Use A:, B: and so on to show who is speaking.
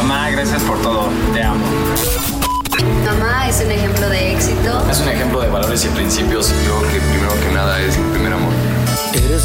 A: Mamá, gracias por todo. Te amo.
B: Mamá es un ejemplo de éxito.
A: Es un ejemplo de valores y principios.
C: Yo creo que primero que nada es mi primer amor.